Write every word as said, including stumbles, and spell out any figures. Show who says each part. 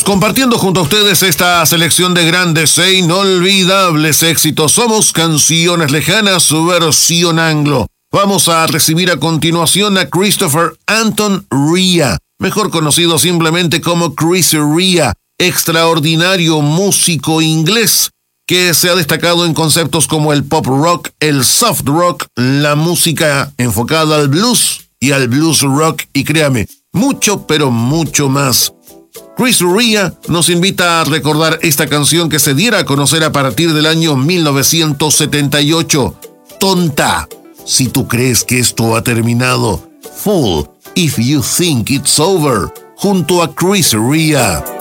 Speaker 1: Compartiendo junto a ustedes esta selección de grandes e inolvidables éxitos, somos Canciones Lejanas, su versión anglo. Vamos a recibir a continuación a Christopher Anton Rea, mejor conocido simplemente como Chris Rea, extraordinario músico inglés que se ha destacado en conceptos como el pop rock, el soft rock, la música enfocada al blues y al blues rock, y créame, mucho pero mucho más. Chris Rea nos invita a recordar esta canción que se diera a conocer a partir del año mil novecientos setenta y ocho. Tonta, si tú crees que esto ha terminado. Fool, if you think it's over. Junto a Chris Rea.